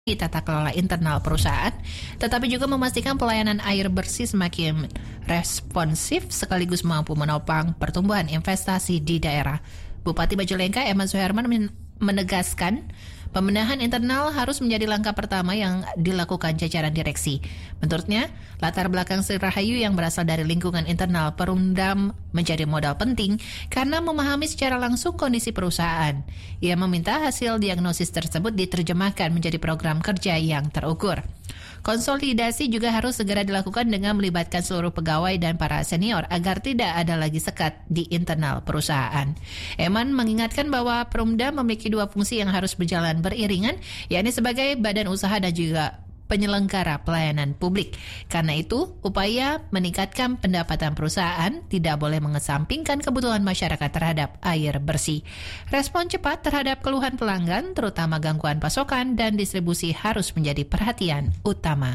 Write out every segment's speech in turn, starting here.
tata kelola internal perusahaan, tetapi juga memastikan pelayanan air bersih semakin responsif sekaligus mampu menopang pertumbuhan investasi di daerah. Bupati Majalengka Eman Suherman menegaskan pembenahan internal harus menjadi langkah pertama yang dilakukan jajaran direksi. Menurutnya, latar belakang Sri Rahayu yang berasal dari lingkungan internal Perumdam menjadi modal penting karena memahami secara langsung kondisi perusahaan. Ia meminta hasil diagnosis tersebut diterjemahkan menjadi program kerja yang terukur. Konsolidasi juga harus segera dilakukan dengan melibatkan seluruh pegawai dan para senior agar tidak ada lagi sekat di internal perusahaan. Eman mengingatkan bahwa Perumda memiliki dua fungsi yang harus berjalan beriringan, yakni sebagai badan usaha dan juga penyelenggara pelayanan publik. Karena itu, upaya meningkatkan pendapatan perusahaan tidak boleh mengesampingkan kebutuhan masyarakat terhadap air bersih. Respon cepat terhadap keluhan pelanggan, terutama gangguan pasokan dan distribusi harus menjadi perhatian utama.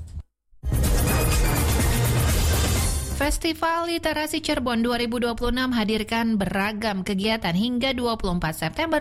Festival Literasi Cirebon 2026 hadirkan beragam kegiatan hingga 24 September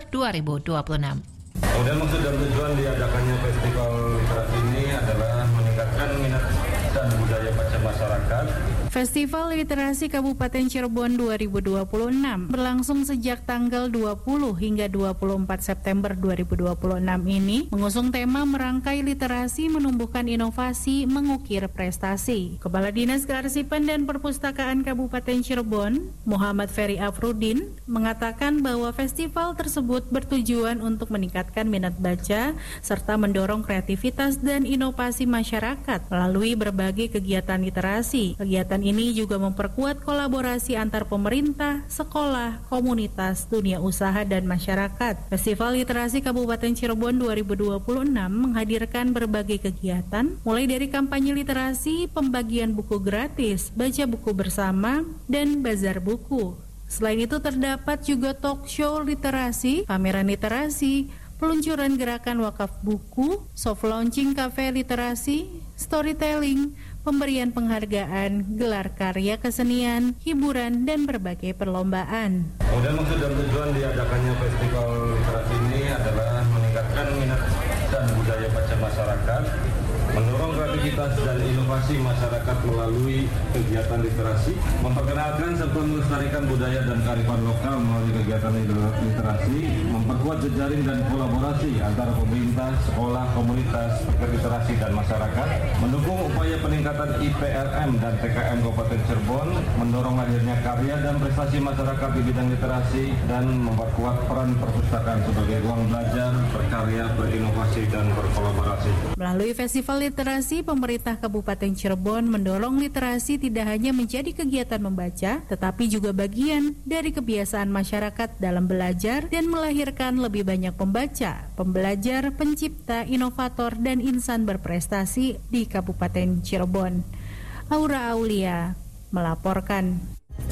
2026. Kemudian maksud dan tujuan diadakannya festival literasi ini adalah meningkatkan minat dan budaya baca masyarakat. Festival Literasi Kabupaten Cirebon 2026 berlangsung sejak tanggal 20 hingga 24 September 2026 ini mengusung tema merangkai literasi menumbuhkan inovasi mengukir prestasi. Kepala Dinas Kearsipan dan Perpustakaan Kabupaten Cirebon, Muhammad Ferry Afrudin, mengatakan bahwa festival tersebut bertujuan untuk meningkatkan minat baca serta mendorong kreativitas dan inovasi masyarakat melalui berbagai kegiatan literasi. Kegiatan ini juga memperkuat kolaborasi antar pemerintah, sekolah, komunitas, dunia usaha, dan masyarakat. Festival Literasi Kabupaten Cirebon 2026 menghadirkan berbagai kegiatan, mulai dari kampanye literasi, pembagian buku gratis, baca buku bersama, dan bazar buku. Selain itu terdapat juga talk show literasi, pameran literasi, peluncuran gerakan wakaf buku, soft launching kafe literasi, storytelling, pemberian penghargaan, gelar karya kesenian, hiburan, dan berbagai perlombaan. Kemudian maksud dan tujuan diadakannya festival literasi ini adalah meningkatkan minat dan budaya baca masyarakat, mendorong kreativitas dan inovasi masyarakat melalui kegiatan literasi, memperkenalkan serta melestarikan budaya dan kearifan lokal melalui kegiatan literasi, memperkuat jejaring dan kolaborasi antara pemerintah, sekolah, komunitas, literasi dan masyarakat, mendukung upaya peningkatan IPLM dan TKM Kabupaten Cirebon, mendorong lahirnya karya dan prestasi masyarakat di bidang literasi, dan memperkuat peran perpustakaan sebagai ruang belajar, berkarya, berinovasi, dan berkolaborasi. Melalui festival literasi, pemerintah Kabupaten Cirebon mendorong literasi tidak hanya menjadi kegiatan membaca, tetapi juga bagian dari kebiasaan masyarakat dalam belajar dan melahirkan lebih banyak pembaca, pembelajar, pencipta, inovator, dan insan berprestasi di Kabupaten Cirebon. Aura Aulia melaporkan.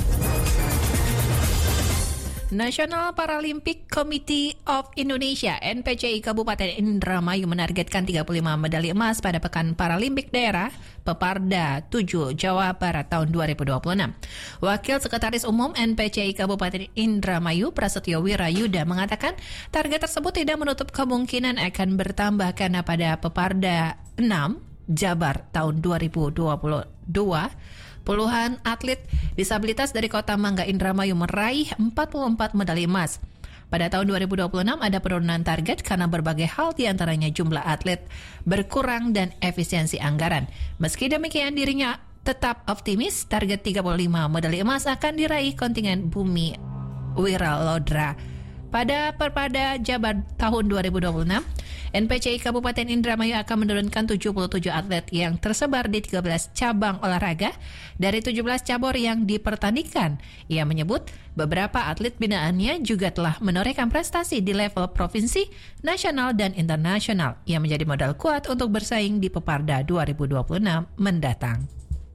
National Paralympic Committee of Indonesia (NPCI) Kabupaten Indramayu menargetkan 35 medali emas pada Pekan Paralimpik Daerah Peparda 7 Jawa Barat tahun 2026. Wakil Sekretaris Umum NPCI Kabupaten Indramayu Prasetyo Wirayuda mengatakan target tersebut tidak menutup kemungkinan akan bertambah karena pada Peparda 6 Jabar tahun 2022 puluhan atlet disabilitas dari Kota Mangga Indramayu meraih 44 medali emas. Pada tahun 2026 ada penurunan target karena berbagai hal, diantaranya jumlah atlet berkurang dan efisiensi anggaran. Meski demikian dirinya tetap optimis target 35 medali emas akan diraih kontingen Bumi Wiralodra. Pada Perpada Jabar tahun 2026, NPCI Kabupaten Indramayu akan menurunkan 77 atlet yang tersebar di 13 cabang olahraga dari 17 cabur yang dipertandingkan. Ia menyebut beberapa atlet binaannya juga telah menorehkan prestasi di level provinsi, nasional, dan internasional. Ia menjadi modal kuat untuk bersaing di Peparda 2026 mendatang.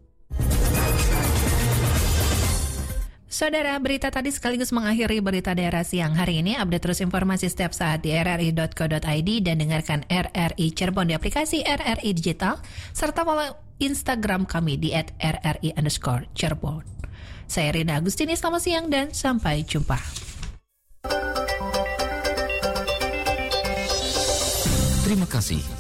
Saudara, berita tadi sekaligus mengakhiri berita daerah siang hari ini. Update terus informasi setiap saat di rri.co.id dan dengarkan RRI Cirebon di aplikasi RRI Digital, serta follow Instagram kami di @rri_Cirebon. Saya Rina Agustini, selamat siang dan sampai jumpa. Terima kasih